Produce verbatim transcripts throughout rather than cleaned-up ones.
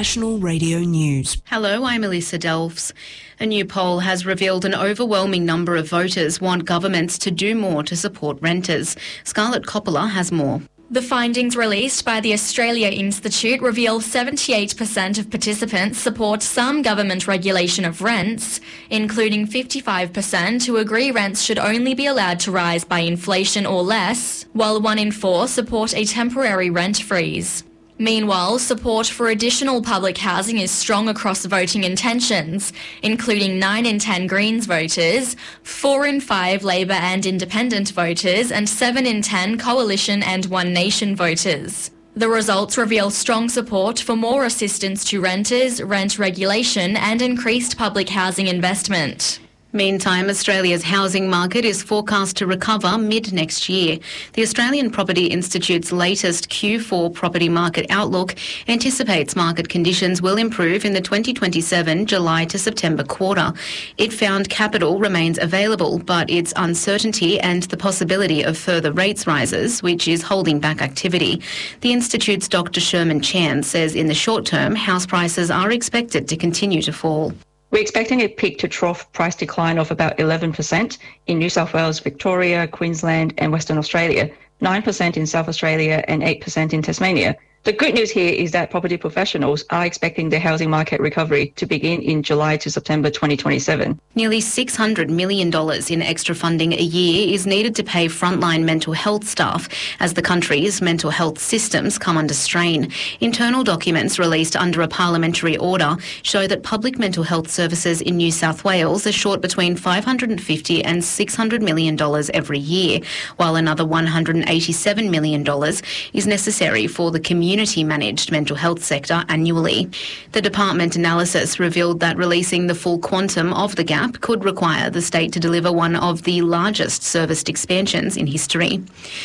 National Radio News. Hello, I'm Elisa Delves. A new poll has revealed an overwhelming number of voters want governments to do more to support renters. Scarlett Coppola has more. The findings released by the Australia Institute reveal seventy-eight percent of participants support some government regulation of rents, including fifty-five percent who agree rents should only be allowed to rise by inflation or less, while one in four support a temporary rent freeze. Meanwhile, support for additional public housing is strong across voting intentions, including nine in ten Greens voters, four in five Labor and Independent voters, and seven in ten Coalition and One Nation voters. The results reveal strong support for more assistance to renters, rent regulation, and increased public housing investment. Meantime, Australia's housing market is forecast to recover mid-next year. The Australian Property Institute's latest Q four property market outlook anticipates market conditions will improve in the twenty twenty-seven July to September quarter. It found capital remains available, but it's uncertainty and the possibility of further rates rises, which is holding back activity. The Institute's Doctor Sherman Chan says in the short term, house prices are expected to continue to fall. We're expecting a peak to trough price decline of about eleven percent in New South Wales, Victoria, Queensland and Western Australia, nine percent in South Australia and eight percent in Tasmania. The good news here is that property professionals are expecting the housing market recovery to begin in July to September twenty twenty-seven. Nearly six hundred million dollars in extra funding a year is needed to pay frontline mental health staff as the country's mental health systems come under strain. Internal documents released under a parliamentary order show that public mental health services in New South Wales are short between five hundred fifty and six hundred million dollars every year, while another one hundred eighty-seven million dollars is necessary for the community community-managed mental health sector annually. The department analysis revealed that releasing the full quantum of the gap could require the state to deliver one of the largest serviced expansions in history.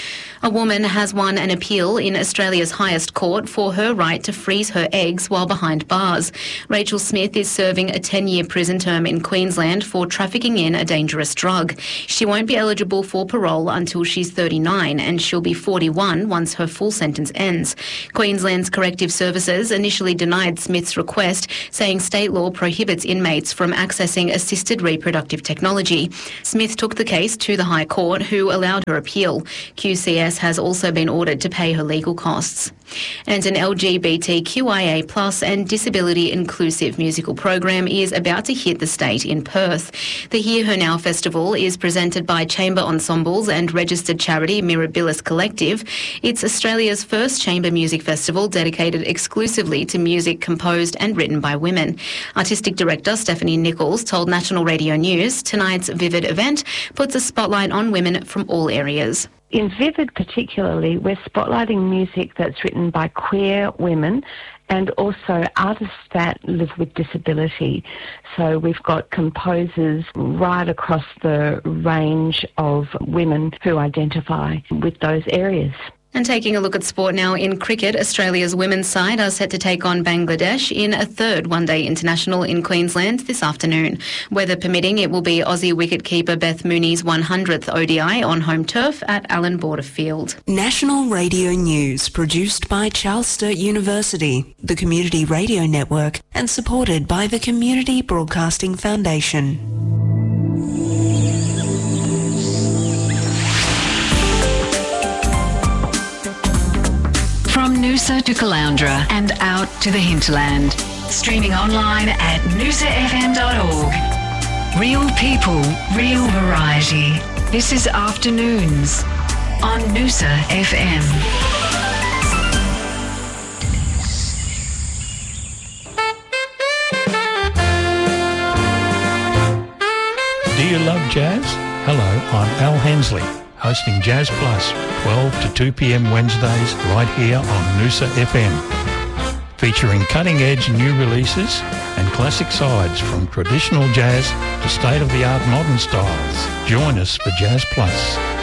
A woman has won an appeal in Australia's highest court for her right to freeze her eggs while behind bars. Rachel Smith is serving a ten-year prison term in Queensland for trafficking in a dangerous drug. She won't be eligible for parole until she's thirty-nine, and she'll be forty-one once her full sentence ends. Queensland's Corrective Services initially denied Smith's request, saying state law prohibits inmates from accessing assisted reproductive technology. Smith took the case to the High Court, who allowed her appeal. Q C S has also been ordered to pay her legal costs. And an L G B T Q I A plus and disability inclusive musical program is about to hit the state in Perth. The Hear Her Now Festival is presented by chamber ensembles and registered charity Mirabilis Collective. It's Australia's first chamber music festival dedicated exclusively to music composed and written by women. Artistic director Stephanie Nichols told National Radio News tonight's Vivid event puts a spotlight on women from all areas. In Vivid particularly, we're spotlighting music that's written by queer women and also artists that live with disability. So we've got composers right across the range of women who identify with those areas. And taking a look at sport now in cricket, Australia's women's side are set to take on Bangladesh in a third one-day international in Queensland this afternoon. Weather permitting, it will be Aussie wicketkeeper Beth Mooney's one hundredth O D I on home turf at Allan Border Field. National Radio News, produced by Charles Sturt University, the Community Radio Network, and supported by the Community Broadcasting Foundation. From Noosa to Caloundra and out to the hinterland. Streaming online at noosa f m dot org. Real people, real variety. This is Afternoons on Noosa F M. Do you love jazz? Hello, I'm Al Hensley, hosting Jazz Plus, twelve to two p.m. Wednesdays, right here on Noosa F M. Featuring cutting-edge new releases and classic sides from traditional jazz to state-of-the-art modern styles. Join us for Jazz Plus.